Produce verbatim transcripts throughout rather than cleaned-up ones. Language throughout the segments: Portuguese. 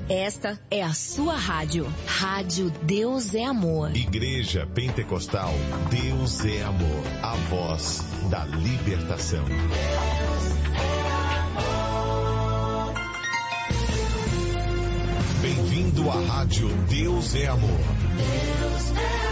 Esta é a sua rádio. Rádio Deus é Amor. Igreja Pentecostal Deus é Amor. A voz da libertação. Bem-vindo à rádio Deus é Amor. Deus é amor.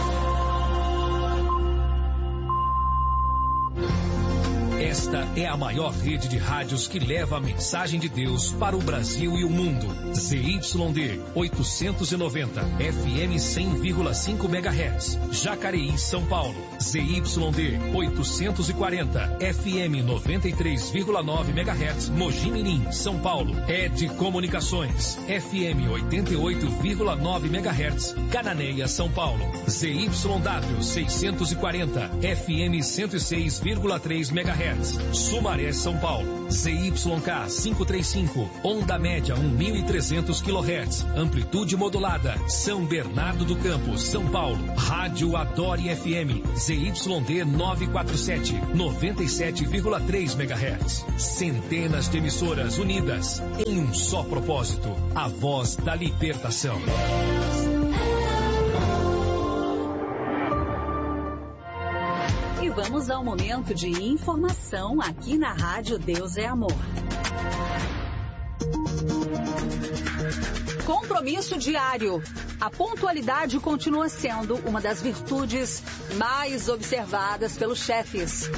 Esta é a maior rede de rádios que leva a mensagem de Deus para o Brasil e o mundo. Z Y D oitocentos e noventa, F M cem vírgula cinco megahertz, Jacareí, São Paulo. Z Y D oitocentos e quarenta, F M noventa e três vírgula nove megahertz, Mogi Mirim, São Paulo. Ed Comunicações, F M oitenta e oito vírgula nove megahertz, Cananéia, São Paulo. Z Y W seiscentos e quarenta, F M cento e seis vírgula três megahertz, Sumaré, São Paulo. Z Y K quinhentos e trinta e cinco, onda média mil e trezentos quilohertz, amplitude modulada, São Bernardo do Campo, São Paulo. Rádio Adore F M, Z Y D novecentos e quarenta e sete, noventa e sete vírgula três megahertz. Centenas de emissoras unidas em um só propósito, a voz da libertação. E vamos ao momento de informação aqui na Rádio Deus é Amor. Compromisso diário. A pontualidade continua sendo uma das virtudes mais observadas pelos chefes.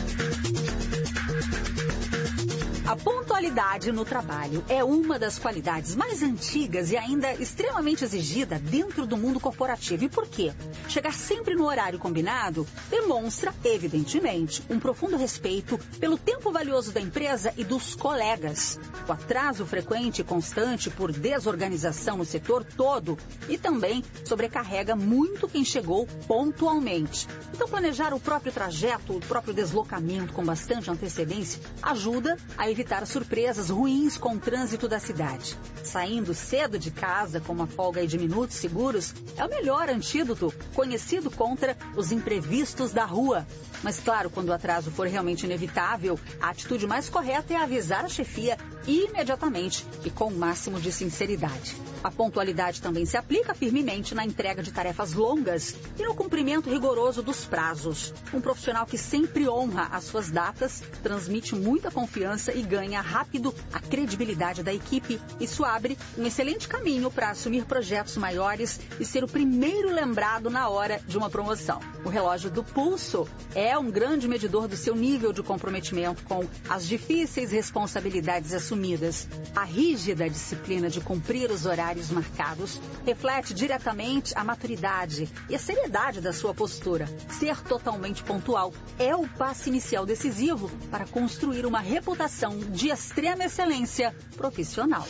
A pontualidade no trabalho é uma das qualidades mais antigas e ainda extremamente exigida dentro do mundo corporativo. E por quê? Chegar sempre no horário combinado demonstra, evidentemente, um profundo respeito pelo tempo valioso da empresa e dos colegas. O atraso frequente e constante por desorganização no setor todo e também sobrecarrega muito quem chegou pontualmente. Então, planejar o próprio trajeto, o próprio deslocamento com bastante antecedência ajuda a evitar surpresas ruins com o trânsito da cidade. Saindo cedo de casa com uma folga de minutos seguros é o melhor antídoto conhecido contra os imprevistos da rua. Mas claro, quando o atraso for realmente inevitável, a atitude mais correta é avisar a chefia imediatamente e com o máximo de sinceridade. A pontualidade também se aplica firmemente na entrega de tarefas longas e no cumprimento rigoroso dos prazos. Um profissional que sempre honra as suas datas transmite muita confiança e ganha rápido a credibilidade da equipe. Isso abre um excelente caminho para assumir projetos maiores e ser o primeiro lembrado na hora de uma promoção. O relógio do pulso é um grande medidor do seu nível de comprometimento com as difíceis responsabilidades assumidas. A rígida disciplina de cumprir os horários marcados reflete diretamente a maturidade e a seriedade da sua postura. Ser totalmente pontual é o passo inicial decisivo para construir uma reputação de extrema excelência profissional.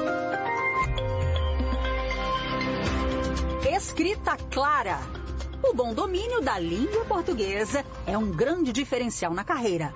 Escrita clara. O bom domínio da língua portuguesa é um grande diferencial na carreira.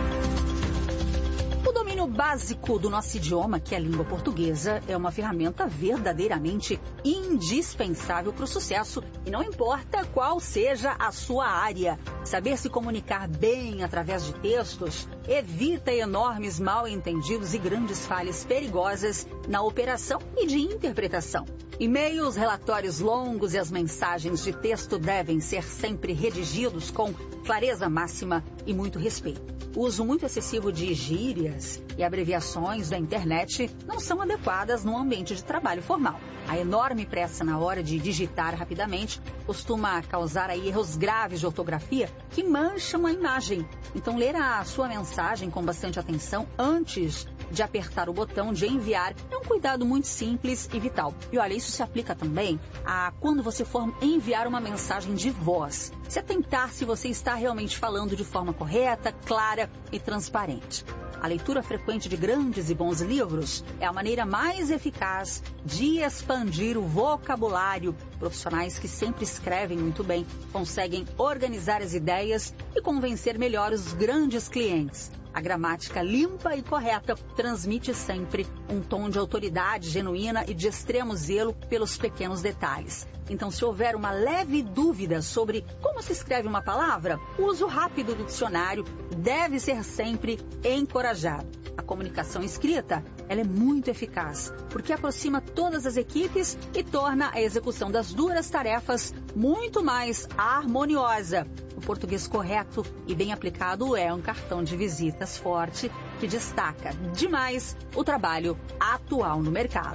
O domínio básico do nosso idioma, que é a língua portuguesa, é uma ferramenta verdadeiramente indispensável para o sucesso e não importa qual seja a sua área. Saber se comunicar bem através de textos evita enormes mal-entendidos e grandes falhas perigosas na operação e de interpretação. E-mails, relatórios longos e as mensagens de texto devem ser sempre redigidos com clareza máxima e muito respeito. O uso muito excessivo de gírias e abreviações da internet não são adequadas no ambiente de trabalho formal. A enorme pressa na hora de digitar rapidamente costuma causar aí erros graves de ortografia que mancham a imagem. Então, ler a sua mensagem com bastante atenção antes de apertar o botão de enviar é um cuidado muito simples e vital. E olha, isso se aplica também a quando você for enviar uma mensagem de voz. Se atentar se você está realmente falando de forma correta, clara e transparente. A leitura frequente de grandes e bons livros é a maneira mais eficaz de expandir o vocabulário. Profissionais que sempre escrevem muito bem conseguem organizar as ideias e convencer melhor os grandes clientes. A gramática limpa e correta transmite sempre um tom de autoridade genuína e de extremo zelo pelos pequenos detalhes. Então, se houver uma leve dúvida sobre como se escreve uma palavra, o uso rápido do dicionário deve ser sempre encorajado. A comunicação escrita Ela é muito eficaz, porque aproxima todas as equipes e torna a execução das duras tarefas muito mais harmoniosa. O português correto e bem aplicado é um cartão de visitas forte que destaca demais o trabalho atual no mercado.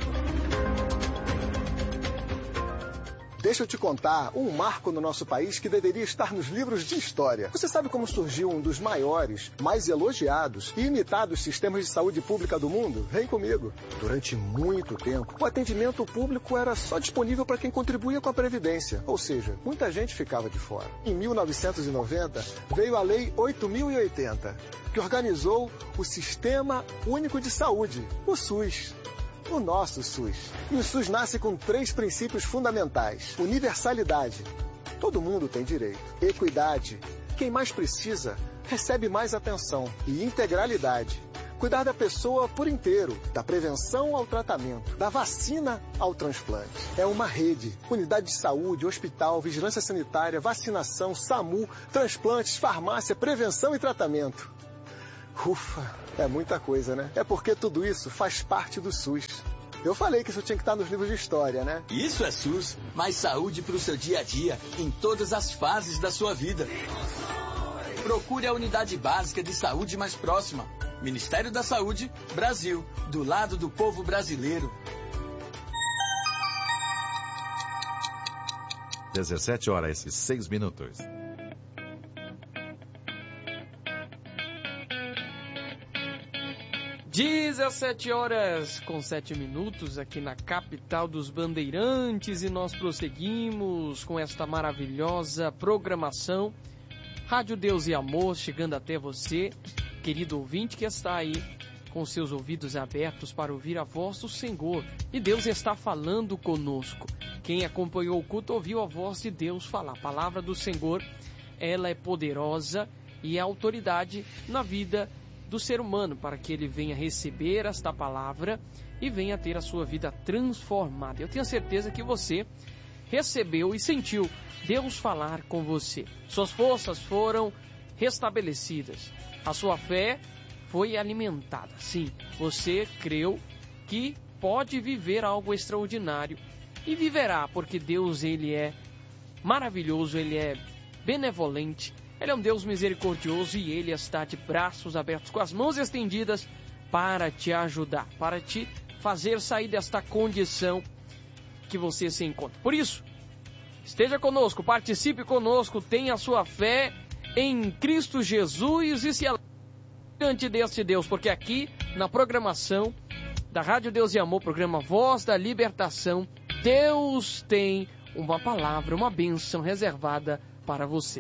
Deixa eu te contar um marco no nosso país que deveria estar nos livros de história. Você sabe como surgiu um dos maiores, mais elogiados e imitados sistemas de saúde pública do mundo? Vem comigo. Durante muito tempo, o atendimento público era só disponível para quem contribuía com a Previdência. Ou seja, muita gente ficava de fora. Em mil novecentos e noventa, veio a Lei oito mil e oitenta, que organizou o Sistema Único de Saúde, o SUS. O nosso SUS. E o SUS nasce com três princípios fundamentais. Universalidade. Todo mundo tem direito. Equidade. Quem mais precisa, recebe mais atenção. E integralidade. Cuidar da pessoa por inteiro. Da prevenção ao tratamento. Da vacina ao transplante. É uma rede. Unidade de saúde, hospital, vigilância sanitária, vacinação, SAMU, transplantes, farmácia, prevenção e tratamento. Ufa, é muita coisa, né? É porque tudo isso faz parte do SUS. Eu falei que isso tinha que estar nos livros de história, né? Isso é SUS, mais saúde para o seu dia a dia, em todas as fases da sua vida. Procure a unidade básica de saúde mais próxima. Ministério da Saúde, Brasil, do lado do povo brasileiro. dezessete horas e seis minutos. dezessete horas com sete minutos aqui na capital dos bandeirantes e nós prosseguimos com esta maravilhosa programação Rádio Deus e Amor chegando até você, querido ouvinte que está aí com seus ouvidos abertos para ouvir a voz do Senhor. E Deus está falando conosco. Quem acompanhou o culto ouviu a voz de Deus falar. A palavra do Senhor, ela é poderosa e é autoridade na vida do ser humano, para que ele venha receber esta palavra e venha ter a sua vida transformada. Eu tenho certeza que você recebeu e sentiu Deus falar com você. Suas forças foram restabelecidas. A sua fé foi alimentada. Sim, você creu que pode viver algo extraordinário e viverá, porque Deus, ele é maravilhoso, ele é benevolente. Ele é um Deus misericordioso e Ele está de braços abertos, com as mãos estendidas para te ajudar, para te fazer sair desta condição que você se encontra. Por isso, esteja conosco, participe conosco, tenha a sua fé em Cristo Jesus e se alegre diante deste Deus, porque aqui na programação da Rádio Deus e Amor, programa Voz da Libertação, Deus tem uma palavra, uma bênção reservada para você.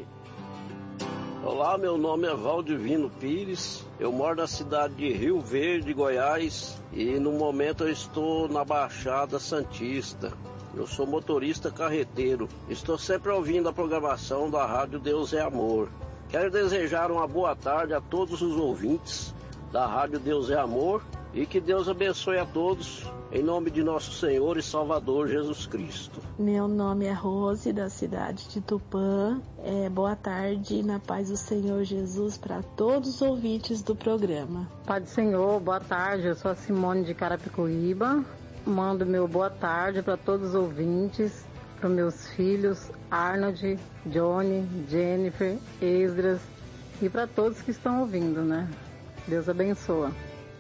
Olá, meu nome é Valdivino Pires, eu moro na cidade de Rio Verde, Goiás, e no momento eu estou na Baixada Santista. Eu sou motorista carreteiro, estou sempre ouvindo a programação da Rádio Deus é Amor. Quero desejar uma boa tarde a todos os ouvintes da Rádio Deus é Amor e que Deus abençoe a todos, em nome de nosso Senhor e Salvador Jesus Cristo. Meu nome é Rose, da cidade de Tupã. É, boa tarde, na paz do Senhor Jesus, para todos os ouvintes do programa. Pai do Senhor, boa tarde, eu sou a Simone de Carapicuíba. Mando meu boa tarde para todos os ouvintes, para meus filhos Arnold, Johnny, Jennifer, Esdras e para todos que estão ouvindo, né? Deus abençoa.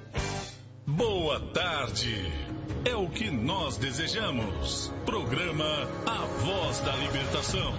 Boa tarde, é o que nós desejamos. Programa A Voz da Libertação.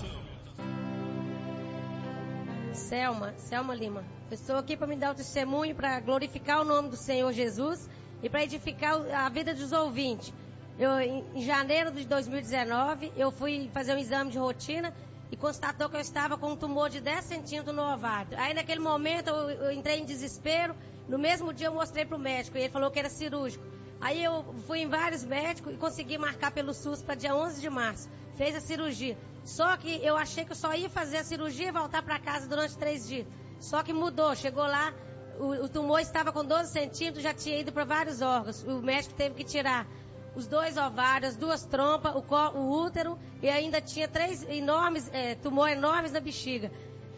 Selma, Selma Lima, eu estou aqui para me dar o testemunho, para glorificar o nome do Senhor Jesus e para edificar a vida dos ouvintes. Eu, em janeiro de dois mil e dezenove, eu fui fazer um exame de rotina e constatou que eu estava com um tumor de dez centímetros no ovário. Aí naquele momento eu, eu entrei em desespero. No mesmo dia eu mostrei para o médico e ele falou que era cirúrgico. Aí eu fui em vários médicos e consegui marcar pelo SUS para dia onze de março. Fez a cirurgia. Só que eu achei que eu só ia fazer a cirurgia e voltar para casa durante três dias. Só que mudou. Chegou lá, o, o tumor estava com doze centímetros, já tinha ido para vários órgãos. O médico teve que tirar os dois ovários, as duas trompas, o, o útero e ainda tinha três enormes, é, tumores enormes na bexiga.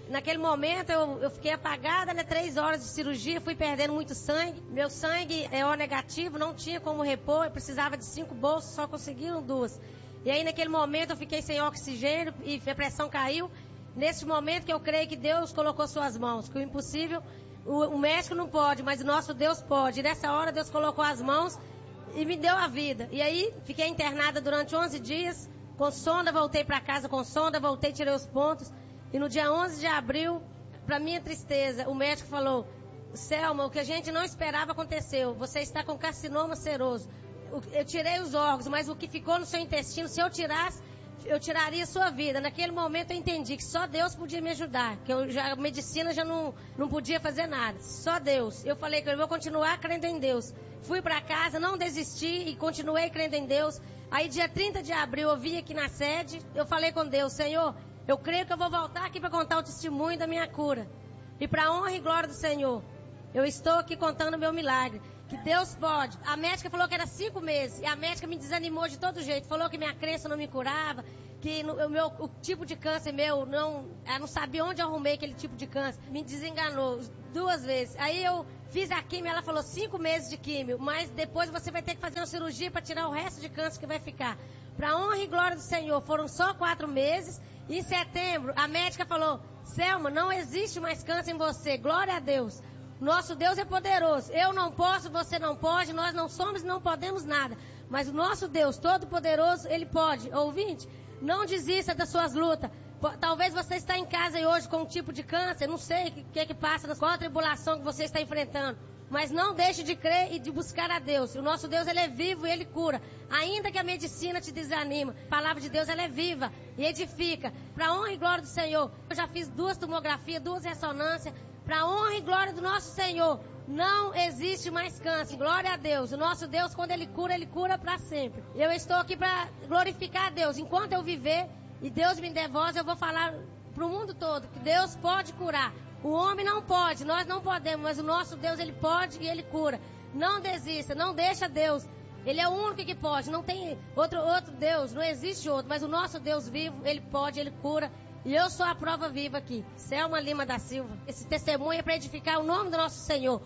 Naquele momento eu, eu fiquei apagada, né? Três horas de cirurgia, fui perdendo muito sangue. Meu sangue é O negativo, não tinha como repor, eu precisava de cinco bolsas, só conseguiram duas. E aí naquele momento eu fiquei sem oxigênio e a pressão caiu. Nesse momento que eu creio que Deus colocou suas mãos, que o impossível, o, o médico não pode, mas o nosso Deus pode. E nessa hora Deus colocou as mãos e me deu a vida. E aí fiquei internada durante onze dias, com sonda, voltei para casa com sonda, voltei, tirei os pontos. E no dia onze de abril, para minha tristeza, o médico falou: Selma, o que a gente não esperava aconteceu. Você está com carcinoma seroso. Eu tirei os órgãos, mas o que ficou no seu intestino, se eu tirasse, eu tiraria a sua vida. Naquele momento eu entendi que só Deus podia me ajudar, que eu já, a medicina já não, não podia fazer nada. Só Deus. Eu falei que eu vou continuar crendo em Deus. Fui para casa, não desisti e continuei crendo em Deus. Aí dia trinta de abril eu vim aqui na sede, eu falei com Deus: Senhor, eu creio que eu vou voltar aqui para contar o testemunho da minha cura. E para a honra e glória do Senhor, eu estou aqui contando o meu milagre. Que Deus pode. A médica falou que era cinco meses. E a médica me desanimou de todo jeito. Falou que minha crença não me curava. Que no, o, meu, o tipo de câncer meu, não, ela não sabia onde eu arrumei aquele tipo de câncer. Me desenganou duas vezes. Aí eu fiz a químio, ela falou cinco meses de químio. Mas depois você vai ter que fazer uma cirurgia para tirar o resto de câncer que vai ficar. Para a honra e glória do Senhor, foram só quatro meses. Em setembro, a médica falou: Selma, não existe mais câncer em você. Glória a Deus. Nosso Deus é poderoso. Eu não posso, você não pode, nós não somos e não podemos nada. Mas o nosso Deus Todo-Poderoso, Ele pode. Ouvinte, não desista das suas lutas. Talvez você está em casa e hoje com um tipo de câncer, não sei o que, que, que passa, qual a tribulação que você está enfrentando. Mas não deixe de crer e de buscar a Deus. O nosso Deus, Ele é vivo e Ele cura. Ainda que a medicina te desanima, a palavra de Deus, ela é viva e edifica. Para a honra e glória do Senhor, eu já fiz duas tomografias, duas ressonâncias. Para a honra e glória do nosso Senhor, não existe mais câncer. Glória a Deus. O nosso Deus, quando Ele cura, Ele cura para sempre. Eu estou aqui para glorificar a Deus. Enquanto eu viver e Deus me der voz, eu vou falar para o mundo todo que Deus pode curar. O homem não pode, nós não podemos, mas o nosso Deus, Ele pode e Ele cura. Não desista, não deixa Deus. Ele é o único que pode, não tem outro, outro Deus, não existe outro. Mas o nosso Deus vivo, Ele pode, Ele cura. E eu sou a prova viva aqui, Selma Lima da Silva. Esse testemunho é para edificar o nome do nosso Senhor.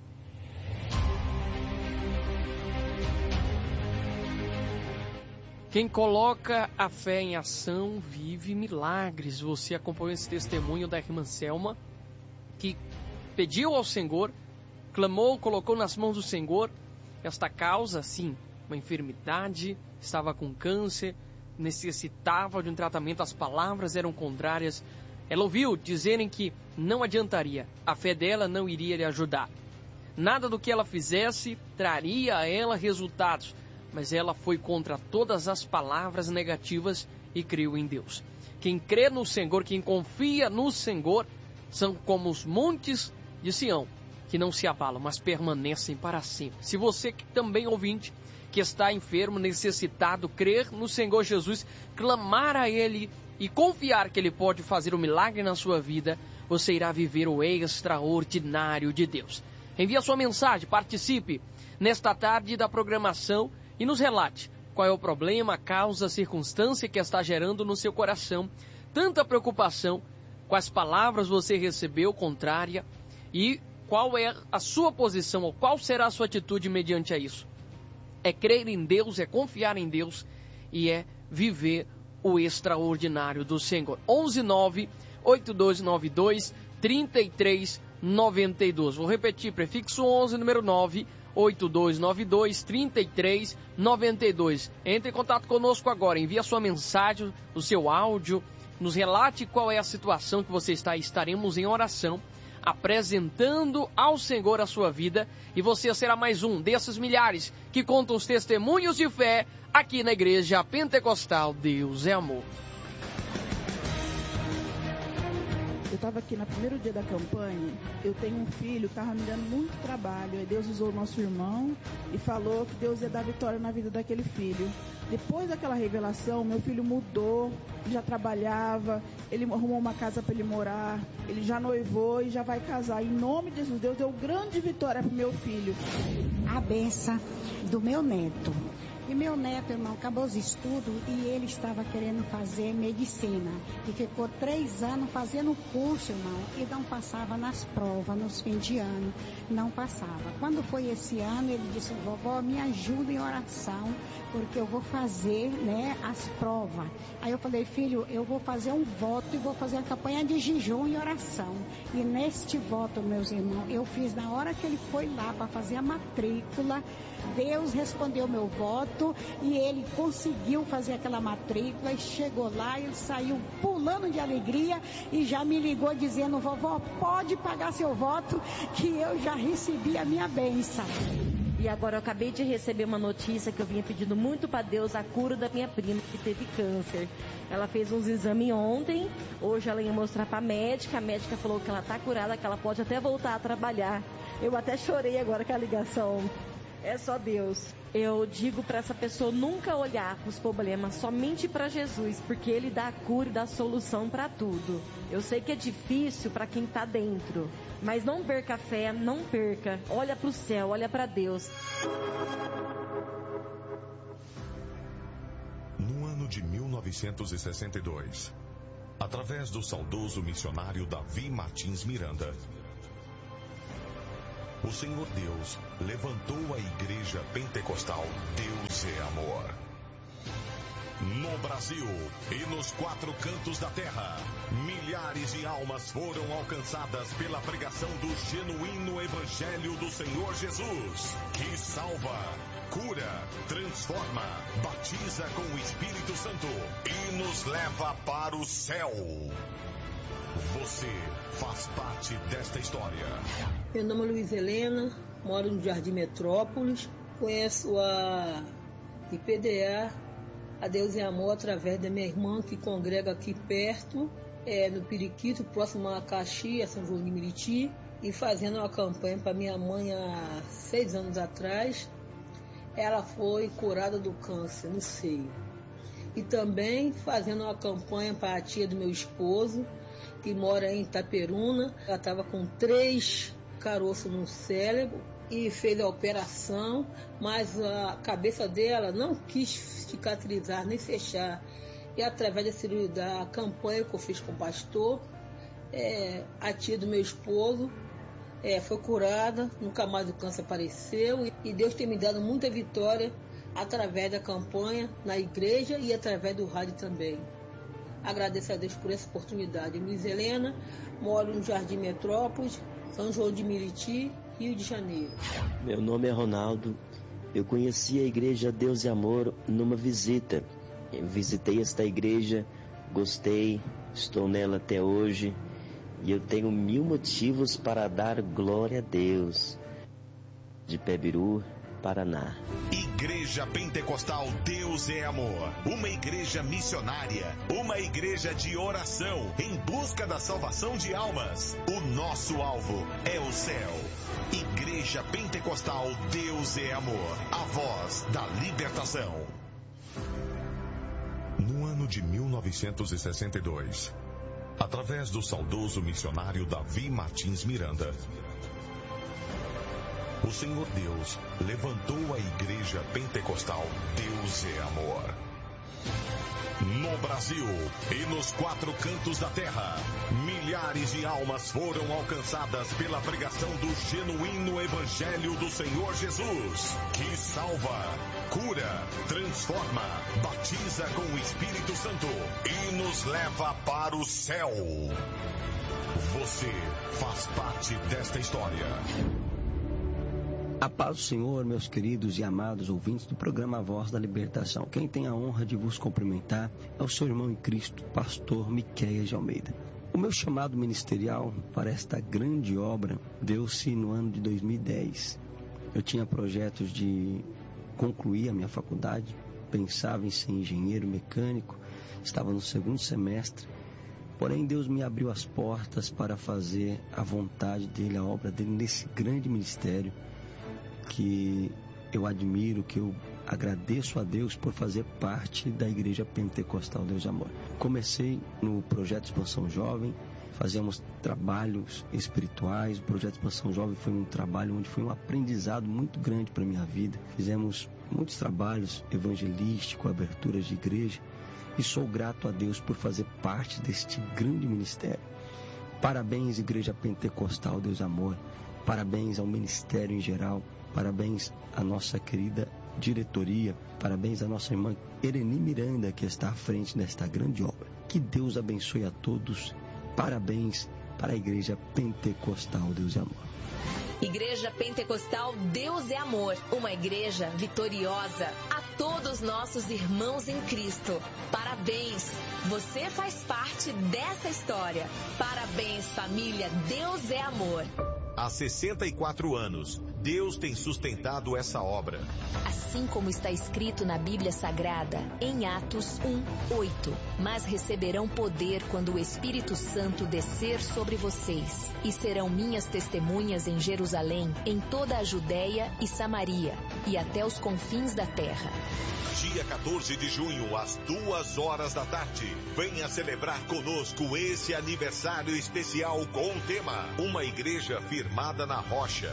Quem coloca a fé em ação vive milagres. Você acompanhou esse testemunho da irmã Selma, que pediu ao Senhor, clamou, colocou nas mãos do Senhor esta causa, sim, uma enfermidade, estava com câncer, necessitava de um tratamento, as palavras eram contrárias. Ela ouviu dizerem que não adiantaria, a fé dela não iria lhe ajudar. Nada do que ela fizesse traria a ela resultados, mas ela foi contra todas as palavras negativas e creu em Deus. Quem crê no Senhor, quem confia no Senhor, são como os montes de Sião, que não se abalam, mas permanecem para sempre. Se você que também ouvinte, que está enfermo, necessitado, crer no Senhor Jesus, clamar a Ele e confiar que Ele pode fazer um milagre na sua vida, você irá viver o extraordinário de Deus. Envie a sua mensagem, participe nesta tarde da programação e nos relate qual é o problema, a causa, a circunstância que está gerando no seu coração tanta preocupação, quais palavras você recebeu contrária e qual é a sua posição ou qual será a sua atitude mediante a isso. É crer em Deus, é confiar em Deus e é viver o extraordinário do Senhor. onze nove oito dois nove dois três três nove dois. Vou repetir, prefixo onze, número nove oito dois nove dois três três nove dois. Entre em contato conosco agora, envie a sua mensagem, o seu áudio, nos relate qual é a situação que você está. Estaremos em oração, apresentando ao Senhor a sua vida, e você será mais um desses milhares que contam os testemunhos de fé aqui na Igreja Pentecostal Deus é Amor. Eu estava aqui no primeiro dia da campanha, eu tenho um filho que estava me dando muito trabalho, aí Deus usou o nosso irmão e falou que Deus ia dar vitória na vida daquele filho. Depois daquela revelação, meu filho mudou, já trabalhava, ele arrumou uma casa para ele morar, ele já noivou e já vai casar. Em nome de Jesus, Deus deu grande vitória para o meu filho. A benção do meu neto. E meu neto, irmão, acabou os estudos e ele estava querendo fazer medicina. E ficou três anos fazendo curso, irmão, e não passava nas provas, nos fins de ano. Não passava. Quando foi esse ano, ele disse, vovó, me ajuda em oração, porque eu vou fazer, né, as provas. Aí eu falei, filho, eu vou fazer um voto e vou fazer a campanha de jejum e oração. E neste voto, meus irmãos, eu fiz na hora que ele foi lá para fazer a matrícula. Deus respondeu meu voto e ele conseguiu fazer aquela matrícula e chegou lá, ele saiu pulando de alegria e já me ligou dizendo, vovó, pode pagar seu voto que eu já recebi a minha bênção. E agora eu acabei de receber uma notícia que eu vinha pedindo muito para Deus, a cura da minha prima que teve câncer. Ela fez uns exames ontem, hoje ela ia mostrar para a médica, a médica falou que ela está curada, que ela pode até voltar a trabalhar. Eu até chorei agora com a ligação. É só Deus. Eu digo para essa pessoa nunca olhar para os problemas, somente para Jesus, porque Ele dá a cura e dá a solução para tudo. Eu sei que é difícil para quem está dentro, mas não perca a fé, não perca. Olha para o céu, olha para Deus. No ano de mil novecentos e sessenta e dois, através do saudoso missionário Davi Martins Miranda, o Senhor Deus levantou a Igreja Pentecostal Deus é Amor. No Brasil e nos quatro cantos da terra, milhares de almas foram alcançadas pela pregação do genuíno Evangelho do Senhor Jesus, que salva, cura, transforma, batiza com o Espírito Santo e nos leva para o céu. Você faz parte desta história. Meu nome é Luiz Helena, moro no Jardim Metrópolis, conheço a I P D A, a Deus é Amor, através da minha irmã que congrega aqui perto, é, no Periquito, próximo a Caxias, São João de Meriti, e fazendo uma campanha para minha mãe há seis anos atrás. Ela foi curada do câncer no seio. E também fazendo uma campanha para a tia do meu esposo, que mora em Itaperuna. Ela estava com três caroços no cérebro e fez a operação, mas a cabeça dela não quis cicatrizar nem fechar. E através da cirurgia, da campanha que eu fiz com o pastor, é, a tia do meu esposo é, foi curada, nunca mais o câncer apareceu. E, e Deus tem me dado muita vitória através da campanha na igreja e através do rádio também. Agradeço a Deus por essa oportunidade. Luiz Helena, moro no Jardim Metrópolis, São João de Meriti, Rio de Janeiro. Meu nome é Ronaldo. Eu conheci a igreja Deus e Amor numa visita. Eu visitei esta igreja, gostei, estou nela até hoje e eu tenho mil motivos para dar glória a Deus. De Pebiru, Paraná. Igreja Pentecostal Deus é Amor, uma igreja missionária, uma igreja de oração em busca da salvação de almas. O nosso alvo é o céu. Igreja Pentecostal Deus é Amor, a voz da libertação. No ano de mil novecentos e sessenta e dois, através do saudoso missionário Davi Martins Miranda, o Senhor Deus levantou a Igreja Pentecostal Deus é Amor. No Brasil e nos quatro cantos da terra, milhares de almas foram alcançadas pela pregação do genuíno Evangelho do Senhor Jesus, que salva, cura, transforma, batiza com o Espírito Santo e nos leva para o céu. Você faz parte desta história. A paz do Senhor, meus queridos e amados ouvintes do programa A Voz da Libertação. Quem tem a honra de vos cumprimentar é o seu irmão em Cristo, pastor Miqueias de Almeida. O meu chamado ministerial para esta grande obra deu-se no ano de dois mil e dez. Eu tinha projetos de concluir a minha faculdade, pensava em ser engenheiro mecânico, estava no segundo semestre, porém Deus me abriu as portas para fazer a vontade dele, a obra dele nesse grande ministério, que eu admiro, que eu agradeço a Deus por fazer parte da Igreja Pentecostal Deus e Amor. Comecei no Projeto Expansão Jovem, fazíamos trabalhos espirituais. O Projeto Expansão Jovem foi um trabalho onde foi um aprendizado muito grande para a minha vida. Fizemos muitos trabalhos evangelísticos, aberturas de igreja, e sou grato a Deus por fazer parte deste grande ministério. Parabéns, Igreja Pentecostal Deus Amor, parabéns ao ministério em geral, parabéns à nossa querida diretoria, parabéns à nossa irmã Ereni Miranda, que está à frente desta grande obra. Que Deus abençoe a todos, parabéns para a Igreja Pentecostal Deus é Amor. Igreja Pentecostal Deus é Amor, uma igreja vitoriosa. A todos nossos irmãos em Cristo, parabéns! Você faz parte dessa história. Parabéns, família Deus é Amor. Há sessenta e quatro anos, Deus tem sustentado essa obra. Assim como está escrito na Bíblia Sagrada, em Atos um, oito. Mas receberão poder quando o Espírito Santo descer sobre vocês. E serão minhas testemunhas em Jerusalém, em toda a Judéia e Samaria, e até os confins da terra. Dia quatorze de junho, às duas horas da tarde. Venha celebrar conosco esse aniversário especial com o tema Uma Igreja Firmada na Rocha.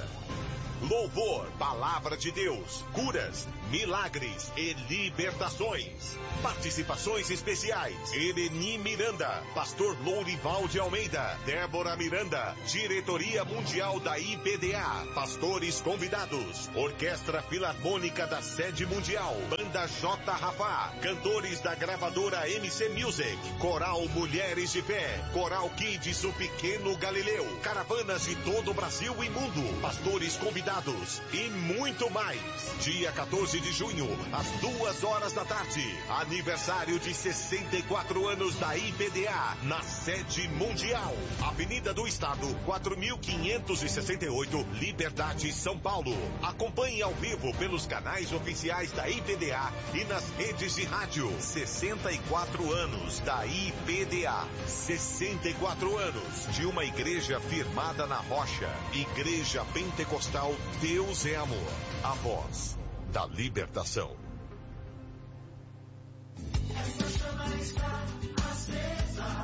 Louvor, palavra de Deus, curas, milagres e libertações. Participações especiais: Ereni Miranda, Pastor Lourival de Almeida, Débora Miranda, Diretoria Mundial da I P D A, pastores convidados, Orquestra Filarmônica da Sede Mundial, Banda J. Rafá, cantores da gravadora M C Music, Coral Mulheres de Fé, Coral Kids O Pequeno Galileu, caravanas de todo o Brasil e mundo, pastores convidados e muito mais. Dia quatorze de junho, às duas horas da tarde, aniversário de sessenta e quatro anos da I P D A, na Sede Mundial, Avenida do Estado, quatro mil quinhentos e sessenta e oito, Liberdade, São Paulo. Acompanhe ao vivo pelos canais oficiais da I P D A e nas redes de rádio. sessenta e quatro anos da I P D A. sessenta e quatro anos de uma igreja firmada na rocha. Igreja Pentecostal Deus é Amor. A voz da libertação. Essa chama está acesa.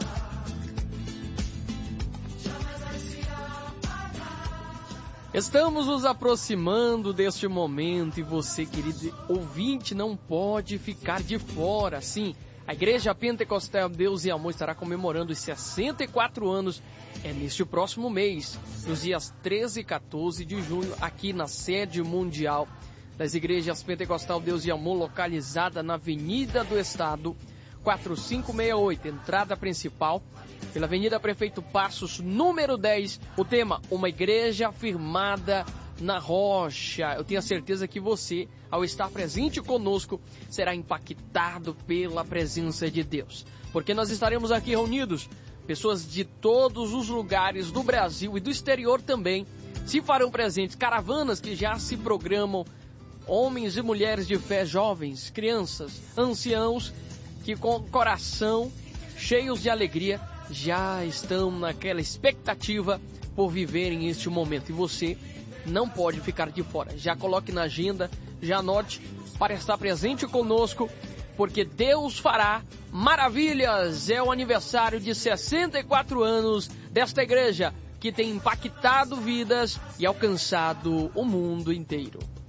Jamais vai se apagar. Estamos nos aproximando deste momento e você, querido ouvinte, não pode ficar de fora. Sim, a Igreja Pentecostal Deus e Amor estará comemorando os sessenta e quatro anos é neste próximo mês, nos dias treze e quatorze de junho, aqui na Sede Mundial das Igrejas Pentecostal Deus e Amor, localizada na Avenida do Estado, quatro cinco seis oito, entrada principal, pela Avenida Prefeito Passos, número dez. O tema, uma igreja firmada na rocha. Eu tenho a certeza que você, ao estar presente conosco, será impactado pela presença de Deus. Porque nós estaremos aqui reunidos, pessoas de todos os lugares do Brasil e do exterior também se farão presentes. Caravanas que já se programam, homens e mulheres de fé, jovens, crianças, anciãos, que com o coração cheios de alegria já estão naquela expectativa por viverem este momento. E você não pode ficar de fora. Já coloque na agenda, já anote para estar presente conosco, porque Deus fará maravilhas. É o aniversário de sessenta e quatro anos desta igreja que tem impactado vidas e alcançado o mundo inteiro.